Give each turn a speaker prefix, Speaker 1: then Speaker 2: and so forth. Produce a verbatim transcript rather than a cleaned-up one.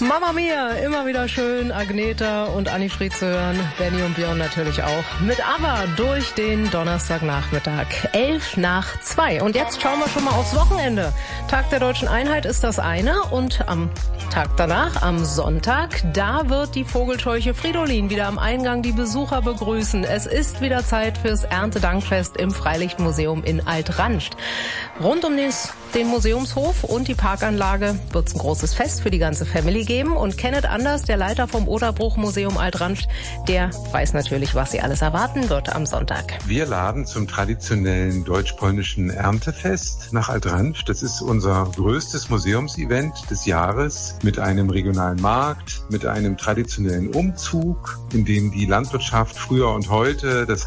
Speaker 1: Mama Mia, immer wieder schön, Agneta und Anni Fried zu hören, Benny und Björn natürlich auch. Mit ABBA durch den Donnerstagnachmittag, elf nach zwei. Und jetzt schauen wir schon mal aufs Wochenende. Tag der Deutschen Einheit ist das eine und am Tag danach, am Sonntag, da wird die Vogelscheuche Fridolin wieder am Eingang die Besucher begrüßen. Es ist wieder Zeit fürs Erntedankfest im Freilichtmuseum in Alt-Ranscht. Rund um den, den Museumshof und die Parkanlage wird es ein großes Fest für die ganze Family geben. Und Kenneth Anders, der Leiter vom Oderbruch-Museum Alt-Ranscht, der weiß natürlich, was sie alles erwarten wird am Sonntag.
Speaker 2: Wir laden zum traditionellen deutsch-polnischen Erntefest nach Alt-Ranscht. Das ist unser größtes Museumsevent des Jahres mit einem regionalen Markt, mit einem traditionellen Umzug, in dem die Landwirtschaft früher und heute, das